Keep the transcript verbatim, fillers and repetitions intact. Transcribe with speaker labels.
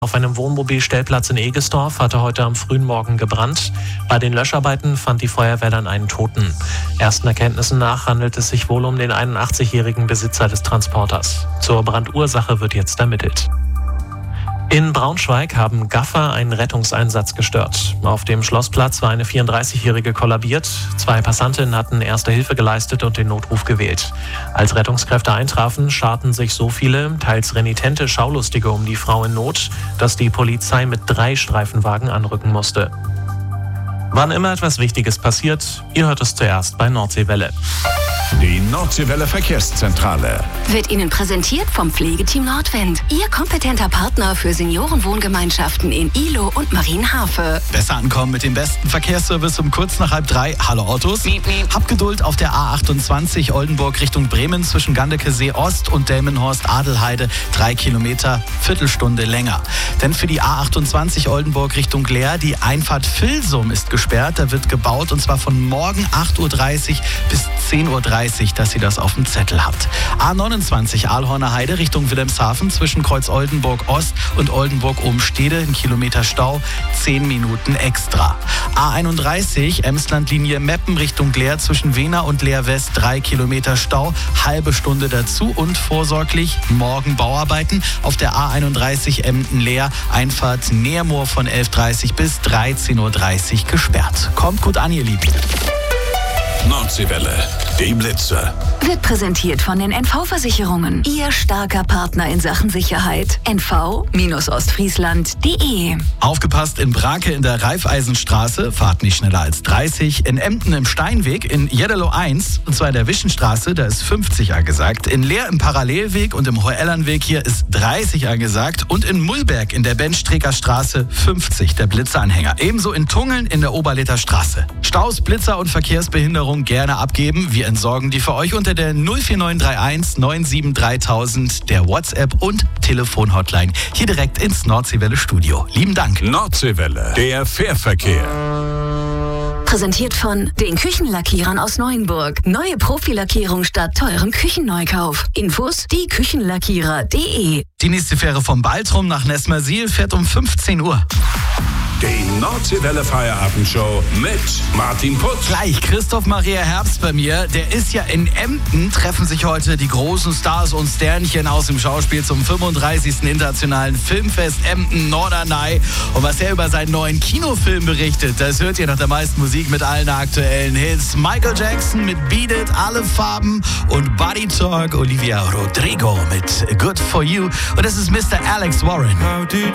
Speaker 1: Auf einem Wohnmobilstellplatz in Egestorf hatte heute am frühen Morgen gebrannt. Bei den Löscharbeiten fand die Feuerwehr dann einen Toten. Ersten Erkenntnissen nach handelt es sich wohl um den einundachtzigjährigen Besitzer des Transporters. Zur Brandursache wird jetzt ermittelt. In Braunschweig haben Gaffer einen Rettungseinsatz gestört. Auf dem Schlossplatz war eine vierunddreißigjährige kollabiert. Zwei Passantinnen hatten erste Hilfe geleistet und den Notruf gewählt. Als Rettungskräfte eintrafen, scharten sich so viele, teils renitente Schaulustige um die Frau in Not, dass die Polizei mit drei Streifenwagen anrücken musste. Wann immer etwas Wichtiges passiert, ihr hört es zuerst bei Nordseewelle.
Speaker 2: Die Nordseewelle Verkehrszentrale
Speaker 3: wird Ihnen präsentiert vom Pflegeteam Nordwind. Ihr kompetenter Partner für Seniorenwohngemeinschaften in Ihlow und Marienhafe.
Speaker 4: Besser ankommen mit dem besten Verkehrsservice um kurz nach halb drei. Hallo Autos. Miep, miep. Hab Geduld auf der A achtundzwanzig Oldenburg Richtung Bremen zwischen Gandekesee Ost und Delmenhorst-Adelheide. Drei Kilometer, Viertelstunde länger. Denn für die A achtundzwanzig Oldenburg Richtung Leer, die Einfahrt Vilsum ist gesperrt. Da wird gebaut und zwar von morgen acht Uhr dreißig bis zehn Uhr dreißig, dass ihr das auf dem Zettel habt. A neunundzwanzig Aalhorner Heide Richtung Wilhelmshaven zwischen Kreuz Oldenburg Ost und Oldenburg Umstede, ein Kilometer Stau, zehn Minuten extra. A einunddreißig Emslandlinie Meppen Richtung Leer zwischen Wehner und Leer West, drei Kilometer Stau, halbe Stunde dazu und vorsorglich morgen Bauarbeiten auf der A einunddreißig Emden-Leer, Einfahrt Neermoor von elf Uhr dreißig bis dreizehn Uhr dreißig gesperrt. Kommt gut an, ihr Lieben.
Speaker 2: Nordseewelle, die Blitze.
Speaker 3: Wird präsentiert von den N V-Versicherungen. Ihr starker Partner in Sachen Sicherheit. N V Ostfriesland punkt de.
Speaker 4: Aufgepasst in Brake in der Raiffeisenstraße, fahrt nicht schneller als dreißig. In Emden im Steinweg, in Jeddelo eins, und zwar in der Wischenstraße, da ist fünfzig angesagt. In Leer im Parallelweg und im Hoellernweg hier ist dreißig angesagt. Und in Mullberg in der Benstreker Straße fünfzig, der Blitzeranhänger. Ebenso in Tungeln in der Oberleter Straße. Staus, Blitzer und Verkehrsbehinderung gerne abgeben. Wir entsorgen die für euch unter der null vier neun drei eins neun sieben dreitausend, der WhatsApp- und Telefon-Hotline hier direkt ins Nordseewelle-Studio. Lieben Dank.
Speaker 2: Nordseewelle, der Fährverkehr.
Speaker 3: Präsentiert von den Küchenlackierern aus Neuenburg. Neue Profilackierung statt teurem Küchenneukauf. Infos die Küchenlackierer punkt de.
Speaker 4: Die nächste Fähre vom Baltrum nach Nesmersiel fährt um fünfzehn Uhr.
Speaker 2: Die Nordseewelle Feierabendshow mit Martin Putz.
Speaker 4: Gleich Christoph Maria Herbst bei mir. Der ist ja in Emden. Treffen sich heute die großen Stars und Sternchen aus dem Schauspiel zum fünfunddreißigsten Internationalen Filmfest Emden Norderney. Und was er über seinen neuen Kinofilm berichtet, das hört ihr nach der meisten Musik mit allen aktuellen Hits. Michael Jackson mit Beat It, Alle Farben und Body Talk. Olivia Rodrigo mit Good For You. Und das ist Mister Alex Warren.